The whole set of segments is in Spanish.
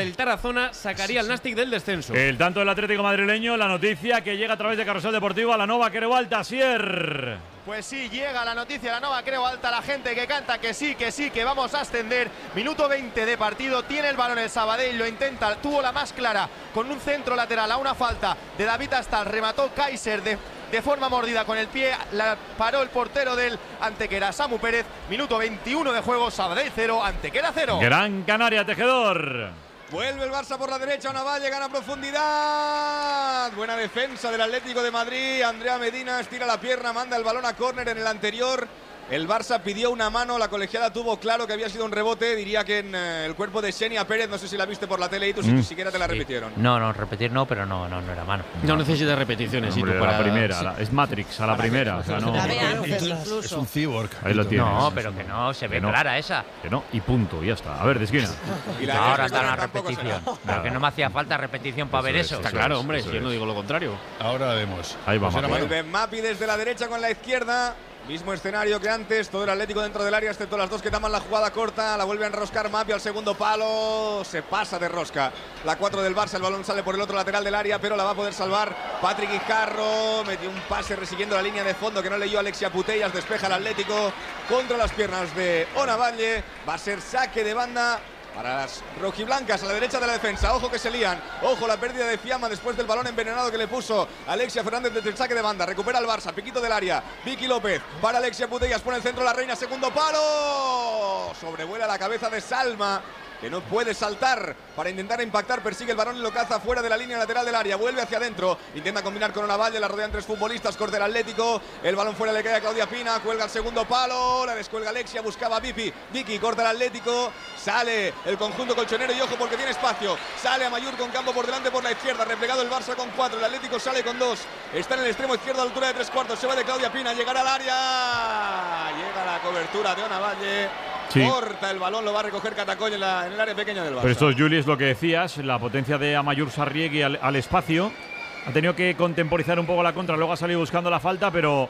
El Tarazona sacaría al Nàstic del descenso. El tanto del Atlético madrileño, la noticia que llega a través de Carrusel Deportivo a la Nova Creu Alta, Asier. Pues sí, llega la noticia, la Nova Creu Alta, la gente que canta que sí, que vamos a ascender. Minuto 20 de partido, tiene el balón el Sabadell, lo intenta, tuvo la más clara con un centro lateral a una falta de David Astal, remató Kaiser de forma mordida con el pie, la paró el portero del Antequera, Samu Pérez. Minuto 21 de juego, Sabadell 0, Antequera 0. Gran Canaria, Tejedor. Vuelve el Barça por la derecha, una valle, gana profundidad. Buena defensa del Atlético de Madrid. Andrea Medina estira la pierna, manda el balón a córner en el anterior. El Barça pidió una mano, la colegiada tuvo claro que había sido un rebote. Diría que en el cuerpo de Xenia Pérez, no sé si la viste por la tele y tú ni siquiera te la repitieron. No, repetir no, pero no era mano. No necesita repeticiones. Hombre, para la primera, es Matrix, a la primera. O sea, no, es un cyborg. Ahí lo tienes. No, pero que no, se ve clara esa. Que no, y punto, ya está. A ver, de esquina. Ahora está la repetición. Pero que no me hacía falta repetición para ver eso. Está claro, hombre, si yo no digo lo contrario. Ahora vemos. Ahí vamos. Vuelve Mapi desde la derecha con la izquierda. Mismo escenario que antes, todo el Atlético dentro del área, excepto las dos que taman la jugada corta. La vuelve a enroscar Mapi al segundo palo. Se pasa de rosca. La 4 del Barça, el balón sale por el otro lateral del área, pero la va a poder salvar Patrick Guijarro. Metió un pase resiguiendo la línea de fondo que no leyó Alexia Putellas. Despeja el Atlético contra las piernas de Ona Valle. Va a ser saque de banda para las rojiblancas a la derecha de la defensa. Ojo que se lían. Ojo la pérdida de Fiamma después del balón envenenado que le puso Alexia Fernández desde el saque de banda. Recupera el Barça. Piquito del área. Vicky López para Alexia Putellas. Pone el centro la Reina. Segundo palo. Sobrevuela la cabeza de Salma, que no puede saltar para intentar impactar, persigue el balón y lo caza fuera de la línea lateral del área, vuelve hacia adentro, intenta combinar con una Valle, la rodean tres futbolistas, corta el Atlético, el balón fuera le cae a Claudia Pina, cuelga el segundo palo, la descuelga Alexia, buscaba a Vicky, corta el Atlético, sale el conjunto colchonero y ojo porque tiene espacio, sale a Mayur con campo por delante por la izquierda, replegado el Barça con 4, el Atlético sale con 2, está en el extremo izquierdo a la altura de 3/4, se va de Claudia Pina, llegará al área, llega la cobertura de Ona Valle. Sí. Corta el balón, lo va a recoger Catacoll en el área pequeña del Barça. Pero esto es, Juli, es lo que decías, la potencia de Amayur Sarriegui al espacio. Ha tenido que contemporizar un poco la contra, luego ha salido buscando la falta, pero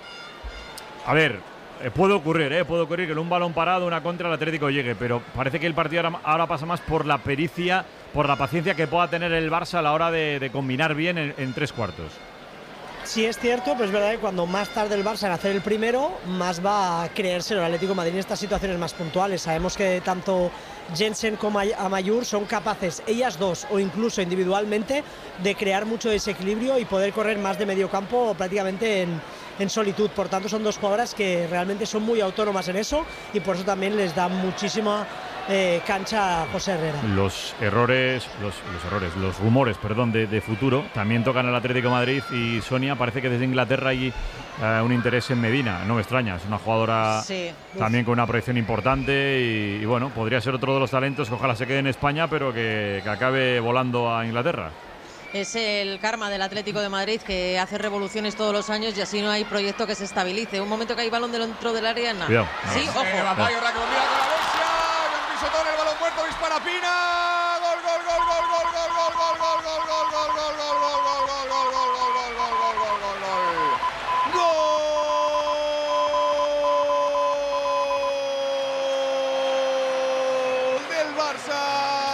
a ver, puede ocurrir que en un balón parado, una contra, el Atlético llegue, pero parece que el partido ahora pasa más por la pericia, por la paciencia que pueda tener el Barça a la hora de combinar bien en 3/4. Sí, es cierto, pero es verdad que cuando más tarde el Barça en hacer el primero, más va a creérselo el Atlético de Madrid en estas situaciones más puntuales. Sabemos que tanto Jensen como Amayur son capaces, ellas dos o incluso individualmente, de crear mucho desequilibrio y poder correr más de medio campo prácticamente en solitud. Por tanto, son dos jugadoras que realmente son muy autónomas en eso y por eso también les da muchísima cancha a José Herrera. Los rumores de futuro también tocan al Atlético de Madrid y Sonia, parece que desde Inglaterra hay un interés en Medina, no me extraña, es una jugadora también con una proyección importante y bueno, podría ser otro de los talentos que ojalá se quede en España pero que acabe volando a Inglaterra. Es el karma del Atlético de Madrid que hace revoluciones todos los años y así no hay proyecto que se estabilice. Un momento que hay balón dentro del área, nada. Cuidado. Sí, ojo. Sotón, el balón muerto, dispara Pina. Gol. Gol del Barça.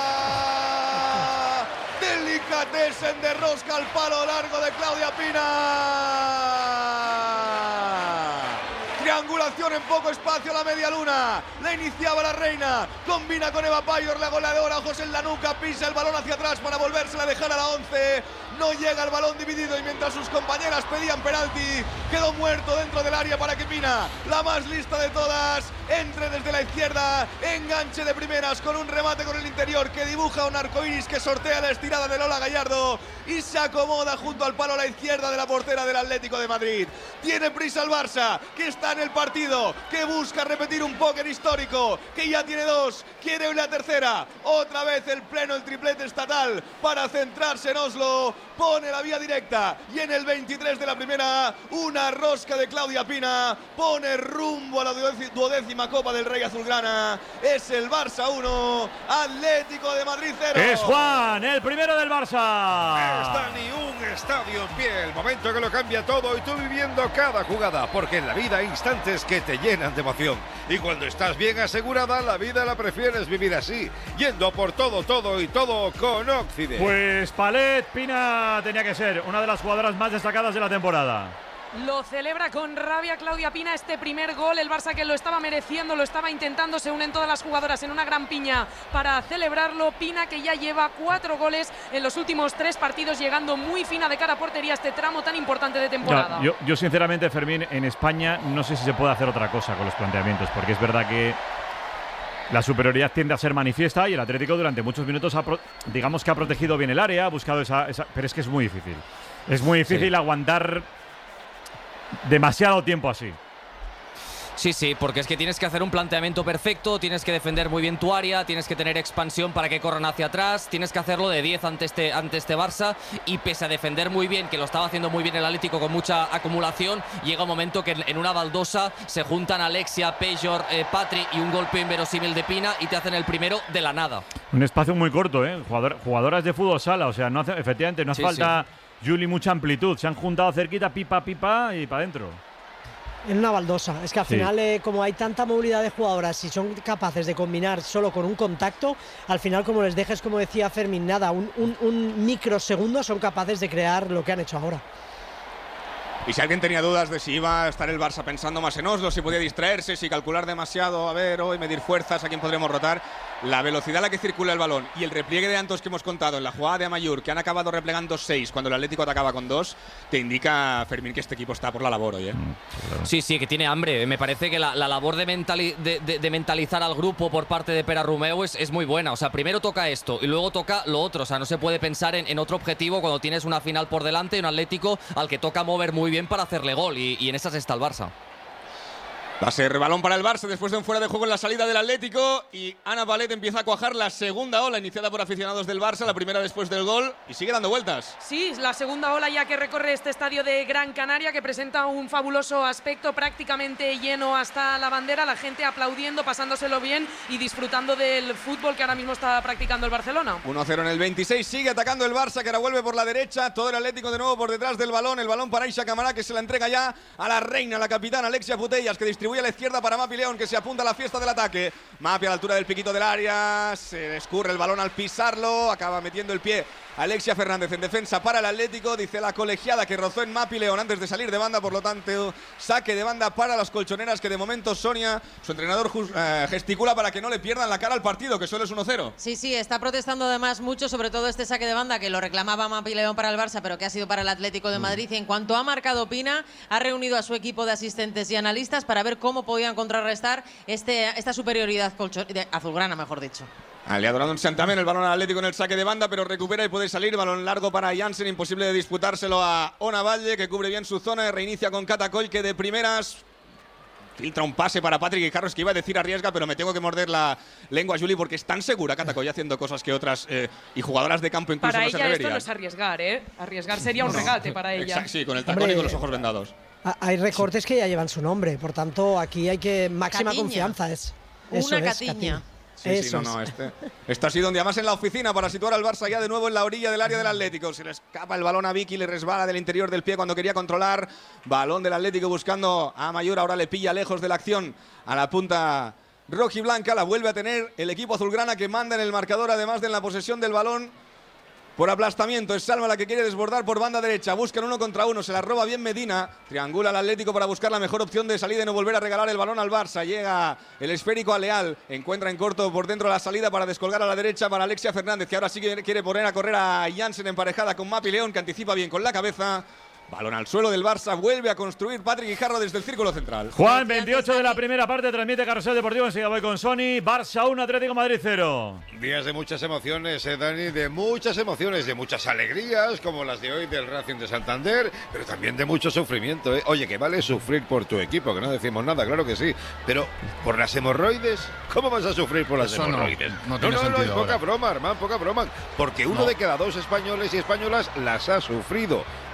Delicatessen de rosca al palo largo de Claudia Pina. Triangulación en poco espacio a la media luna. La iniciaba la Reina. Combina con Eva Payor, la goleadora. Ojos en la nuca. Pisa el balón hacia atrás para volvérsela a dejar a la 11. No llega el balón dividido y mientras sus compañeras pedían penalti, quedó muerto dentro del área para que Pina, la más lista de todas, entre desde la izquierda. Enganche de primeras con un remate con el interior que dibuja un arcoíris que sortea la estirada de Lola Gallardo y se acomoda junto al palo a la izquierda de la portera del Atlético de Madrid. Tiene prisa el Barça, que está en el partido, que busca repetir un póker histórico, que ya tiene 2, quiere la tercera. Otra vez el triplete estatal para centrarse en Oslo. Pone la vía directa y en el 23 de la primera, una rosca de Claudia Pina. Pone rumbo a la 12ª Copa del Rey azulgrana. Es el Barça 1, Atlético de Madrid 0. Es Juan, el primero del Barça. Está ni un estadio en pie, el momento que lo cambia todo y tú viviendo cada jugada, porque en la vida hay instantes que que te llenan de emoción. Y cuando estás bien asegurada, la vida la prefieres vivir así, yendo por todo y todo con Occident. Pues Palet Pina tenía que ser una de las jugadoras más destacadas de la temporada. Lo celebra con rabia Claudia Pina este primer gol. El Barça que lo estaba mereciendo, lo estaba intentando. Se unen todas las jugadoras en una gran piña para celebrarlo. Pina que ya lleva 4 goles en los últimos 3 partidos, llegando muy fina de cara a portería este tramo tan importante de temporada. Yo sinceramente, Fermín, en España no sé si se puede hacer otra cosa con los planteamientos, porque es verdad que la superioridad tiende a ser manifiesta y el Atlético durante muchos minutos digamos que ha protegido bien el área, ha buscado esa pero es que es muy difícil. Es muy difícil aguantar demasiado tiempo así. Sí, porque es que tienes que hacer un planteamiento perfecto, tienes que defender muy bien tu área, tienes que tener expansión para que corran hacia atrás, tienes que hacerlo de 10 ante este Barça, y pese a defender muy bien, que lo estaba haciendo muy bien el Atlético con mucha acumulación, llega un momento que en una baldosa se juntan Alexia, Pejor, Patri y un golpe inverosímil de Pina y te hacen el primero de la nada. Un espacio muy corto, jugadoras de fútbol sala, o sea, efectivamente no hace falta, Juli, mucha amplitud, se han juntado cerquita, pipa y para adentro. En una baldosa. Es que al final, como hay tanta movilidad de jugadoras, si son capaces de combinar solo con un contacto, al final, como les dejes, como decía Fermín, nada, un microsegundo, son capaces de crear lo que han hecho ahora. Y si alguien tenía dudas de si iba a estar el Barça pensando más en Oslo, si podía distraerse, si calcular demasiado, a ver, hoy medir fuerzas, a quién podremos rotar, la velocidad a la que circula el balón y el repliegue de Antos que hemos contado en la jugada de Amayur, que han acabado replegando 6 cuando el Atlético atacaba con 2, te indica, Fermín, que este equipo está por la labor hoy, ¿eh? Sí, que tiene hambre. Me parece que la labor de mentalizar al grupo por parte de Pere Romeu es muy buena. O sea, primero toca esto y luego toca lo otro. O sea, no se puede pensar en otro objetivo cuando tienes una final por delante y un Atlético al que toca mover muy bien para hacerle gol, y en esas está el Barça. Va a ser balón para el Barça después de un fuera de juego en la salida del Atlético, y Ana Palet empieza a cuajar la segunda ola iniciada por aficionados del Barça, la primera después del gol, y sigue dando vueltas. Sí, la segunda ola ya que recorre este estadio de Gran Canaria, que presenta un fabuloso aspecto, prácticamente lleno hasta la bandera, la gente aplaudiendo, pasándoselo bien y disfrutando del fútbol que ahora mismo está practicando el Barcelona. 1-0 en el 26, sigue atacando el Barça, que ahora vuelve por la derecha, todo el Atlético de nuevo por detrás del balón, el balón para Aisha Camará, que se la entrega ya a la reina, la capitana Alexia Putellas, que distribuye a la izquierda para Mapi León, que se apunta a la fiesta del ataque. Mapi a la altura del piquito del área, se escurre el balón al pisarlo, acaba metiendo el pie Alexia Fernández en defensa para el Atlético, dice la colegiada que rozó en Mapi León antes de salir de banda, por lo tanto saque de banda para las colchoneras, que de momento Sonia, su entrenador, gesticula para que no le pierdan la cara al partido, que solo es 1-0. Sí, está protestando además mucho, sobre todo este saque de banda que lo reclamaba Mapi León para el Barça, pero que ha sido para el Atlético de Madrid. Y en cuanto ha marcado Pina, ha reunido a su equipo de asistentes y analistas para ver cómo podían contrarrestar esta superioridad azulgrana, mejor dicho. Le ha donado un Santamen el balón al Atlético en el saque de banda, pero recupera y puede salir. Balón largo para Jansen, imposible de disputárselo a Ona Valle, que cubre bien su zona. Reinicia con Catacoll, que de primeras filtra un pase para Patrick Guijarros, que iba a decir arriesga, pero me tengo que morder la lengua, Juli, porque es tan segura Catacoll haciendo cosas que otras y jugadoras de campo incluso para no se ella atreverían. esto no es arriesgar, ¿eh? Arriesgar sería un regate para ella. Exacto, sí, con el tacón y con los ojos vendados. Hay recortes que ya llevan su nombre, por tanto aquí hay que máxima Catiña. Confianza. Una Catiña. Esto ha sido un día más en la oficina para situar al Barça ya de nuevo en la orilla del área del Atlético. Se le escapa el balón a Vicky, le resbala del interior del pie cuando quería controlar. Balón del Atlético buscando a Amayur, ahora le pilla lejos de la acción a la punta rojiblanca. La vuelve a tener el equipo azulgrana, que manda en el marcador, además de en la posesión del balón. Por aplastamiento, es Salma la que quiere desbordar por banda derecha. Buscan 1 contra 1, se la roba bien Medina. Triangula al Atlético para buscar la mejor opción de salida y no volver a regalar el balón al Barça. Llega el esférico a Leal. Encuentra en corto por dentro la salida para descolgar a la derecha para Alexia Fernández, que ahora sí quiere poner a correr a Jansen emparejada con Mapi León, que anticipa bien con la cabeza. Balón al suelo del Barça, vuelve a construir Patrick Guijarro desde el círculo central. Juan, 28 de la primera parte, transmite Carrusel Deportivo, enseguida voy con Sony. Barça 1, Atlético Madrid 0. Días de muchas emociones, Dani, de muchas emociones, de muchas alegrías, como las de hoy del Racing de Santander, pero también de mucho sufrimiento, ¿eh? Oye, que vale sufrir por tu equipo, que no decimos nada, claro que sí, pero ¿por las hemorroides? ¿Cómo vas a sufrir por las hemorroides? No tiene sentido. Poca broma, Armán, poca broma, porque uno de cada 2 españoles y españolas las ha sufrido.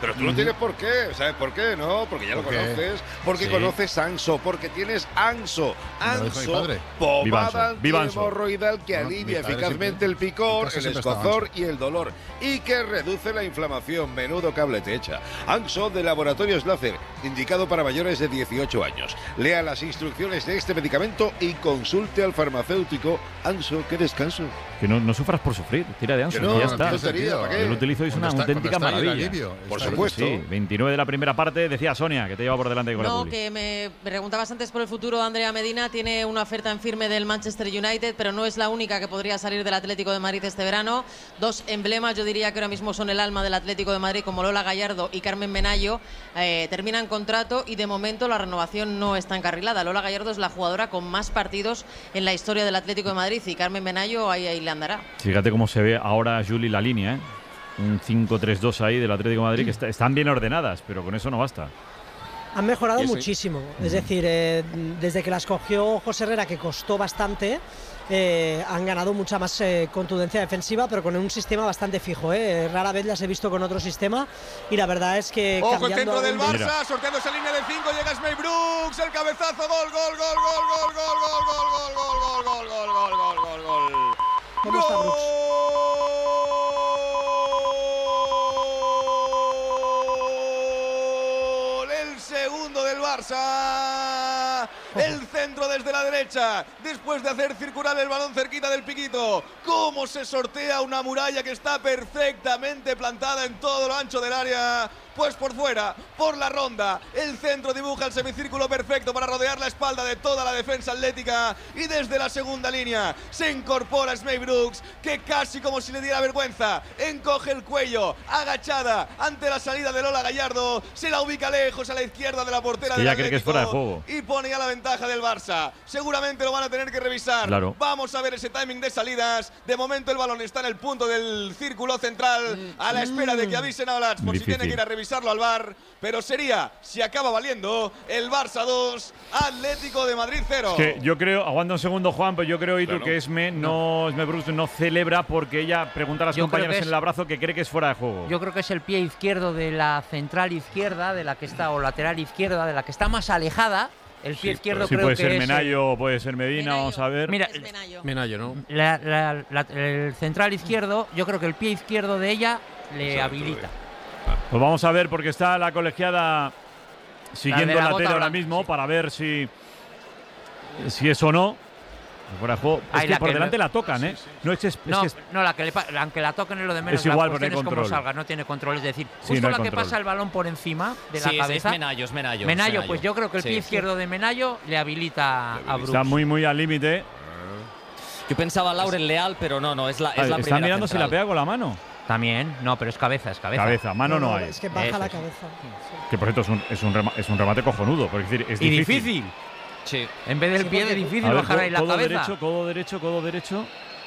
Pero tú no tienes por qué. ¿Sabes por qué? No, porque ya lo conoces. Porque conoces Anso. Porque tienes Anso. Anso, pomada hemorroidal que alivia eficazmente el picor, el escozor y el dolor. Y que reduce la inflamación. Menudo cable te echa. Anso de Laboratorios Láser, indicado para mayores de 18 años. Lea las instrucciones de este medicamento y consulte al farmacéutico. Anso, qué descanso. Que no sufras por sufrir, tira de Anso, no, ya está. Yo lo utilizo y es una auténtica maravilla. Por supuesto. Sí, 29 de la primera parte, decía Sonia, que te lleva por delante con la publi. Que me preguntabas antes por el futuro de Andrea Medina, tiene una oferta en firme del Manchester United, pero no es la única que podría salir del Atlético de Madrid este verano. Dos emblemas, yo diría que ahora mismo son el alma del Atlético de Madrid, como Lola Gallardo y Carmen Menayo, terminan contrato y de momento la renovación no está encarrilada. Lola Gallardo es la jugadora con más partidos en la historia del Atlético de Madrid y Carmen Menayo ahí le andará. Fíjate cómo se ve ahora, Juli, la línea, un 5-3-2 ahí del Atlético de Madrid, que están bien ordenadas, pero con eso no basta. Han mejorado muchísimo, es decir, desde que las cogió José Herrera, que costó bastante, han ganado mucha más contundencia defensiva, pero con un sistema bastante fijo. Rara vez las he visto con otro sistema y la verdad es que ojo, el centro del Barça, sorteando esa línea de 5, llega Smith Brooks, el cabezazo, gol. ¿Cómo está Brooks? El segundo del Barça. El centro desde la derecha, después de hacer circular el balón cerquita del piquito. Cómo se sortea una muralla que está perfectamente plantada en todo lo ancho del área. Pues por fuera, por la ronda, el centro dibuja el semicírculo perfecto para rodear la espalda de toda la defensa atlética. Y desde la segunda línea se incorpora Smey Brooks, que casi como si le diera vergüenza, encoge el cuello, agachada ante la salida de Lola Gallardo. Se la ubica lejos a la izquierda de la portera del Atlético, cree que es fuera de juego. Y pone ya la ventaja del Barça. Seguramente lo van a tener que revisar. Claro. Vamos a ver ese timing de salidas. De momento el balón está en el punto del círculo central, a la espera de que avisen a Olatz por si tiene que ir a revisarlo al VAR, pero sería, si acaba valiendo, el Barça 2, Atlético de Madrid 0. Es que yo creo, aguanta un segundo, Juan, pero yo creo, Itu, que Esme Brooks no celebra porque ella pregunta a las compañeras en el abrazo que cree que es fuera de juego. Yo creo que es el pie izquierdo de la central izquierda, de la que está, o lateral izquierda, de la que está más alejada. El pie izquierdo creo que es… puede ser Menayo, puede ser Medina, vamos a ver. Mira, Menayo, ¿no? El central izquierdo, yo creo que el pie izquierdo de ella le habilita. Pues vamos a ver, porque está la colegiada siguiendo la tele ahora mismo para ver si es o no. Fuera de juego. Es que por delante la tocan, ¿eh? Aunque la toquen es lo de menos. Es igual, la pero no hay control. Como salga, no tiene control. Es decir, sí, justo no la que control. pasa el balón por encima de la cabeza. Es Menayo. Menayo, pues yo creo que el pie izquierdo de Menayo le habilita a Brooks. Está muy al límite. Yo pensaba Lauren Leal, pero no, es la primera. Están mirando central. si la pega con la mano. También, no, pero es cabeza. Cabeza, mano no hay. Es que baja la cabeza. Que por cierto es un remate cojonudo. Es decir, es difícil. Sí. En vez del pie es difícil bajar ahí la cabeza. Codo derecho.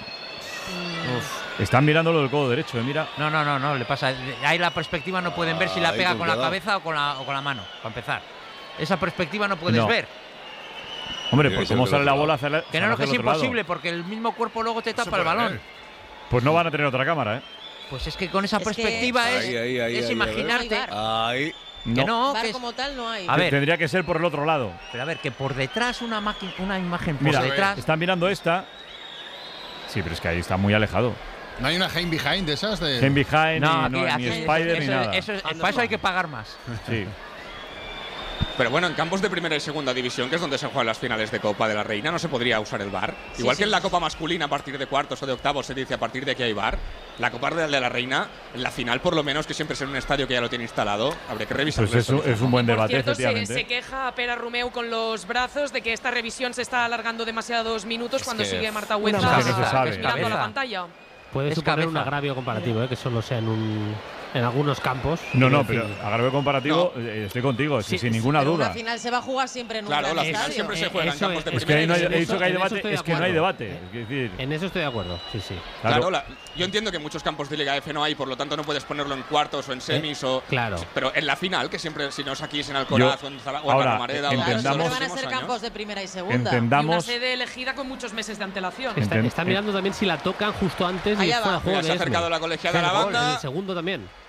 Están mirando lo del codo derecho, mira. No, le pasa. Ahí la perspectiva no pueden ver si la pega con la cabeza o con la mano, para empezar. Esa perspectiva no puedes ver. Hombre, pues cómo sale la bola que no, que es imposible, porque el mismo cuerpo luego te tapa el balón. Pues no van a tener otra cámara, ¿eh? Pues es que con esa perspectiva es imaginarte. Ahí. Que no, VAR como tal no hay. A ver, tendría que ser por el otro lado. Pero a ver, que por detrás una imagen por Mira, detrás. Están mirando esta. Sí, pero es que ahí está muy alejado. ¿No hay una Game Behind de esas? Game Behind, ni Spider, ni nada. Para eso hay que pagar más. Sí. Pero bueno, en campos de primera y segunda división, que es donde se juegan las finales de Copa de la Reina, no se podría usar el VAR. Igual que en la Copa masculina, a partir de cuartos o de octavos, se dice a partir de que hay VAR. La Copa de la Reina, en la final, por lo menos, que siempre es en un estadio que ya lo tiene instalado, habría que revisarlo. Pues es un buen debate, Por cierto, efectivamente. Se queja Pera Romeu con los brazos de que esta revisión se está alargando demasiados minutos cuando sigue Marta Hueza mirando la pantalla. Puede suponer un agravio comparativo, que solo sea en algunos campos. No, pero agravio comparativo, estoy contigo, sin ninguna duda. La final se va a jugar siempre en un Claro, la final estadio. siempre se juega en campos de Es que primera. he dicho que hay debate, es que no hay debate. En eso estoy de acuerdo, sí. Claro, yo entiendo que en muchos campos de Liga F no hay, por lo tanto no puedes ponerlo en cuartos o en semis claro. Pero en la final, que siempre, si no es aquí, es en Alcoraz o en Romareda. Entendamos, van a ser campos de primera y segunda. Y una sede elegida con muchos meses de antelación. Está mirando también si la tocan justo antes y fuera de juego. Se ha acercado la colegiada a la banda. En el segundo también.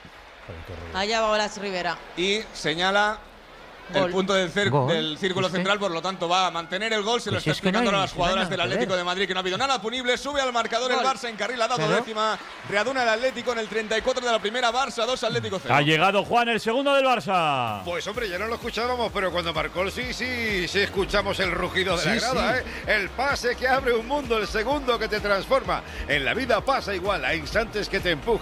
Allá va Blas Rivera. Y señala el Gol. punto del Gol. círculo central, por lo tanto va a mantener el gol. Se lo Pues está es que no explicando hay- a las jugadoras no hay del nada que Atlético ver. de Madrid, que no ha habido nada punible. Sube al marcador el Gol. Barça, encarrila, ha dado Claro. décima. Readuna el Atlético en el 34 de la primera. Barça 2, Atlético 0. Ha llegado Juan, el segundo del Barça. Pues hombre, ya no lo escuchábamos, pero cuando marcó el sí escuchamos el rugido de la Sí, grada, sí. El pase que abre un mundo, el segundo que te transforma. En la vida pasa igual, hay instantes que te empujan.